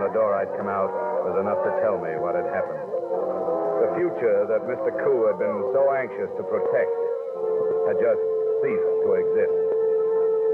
the door I'd come out was enough to tell me what had happened. The future that Mr. Koo had been so anxious to protect had just ceased to exist.